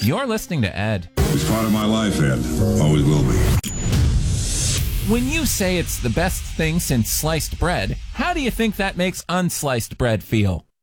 You're listening to Ed. It's part of my life, Ed. Always will be. When you say it's the best thing since sliced bread, how do you think that makes unsliced bread feel?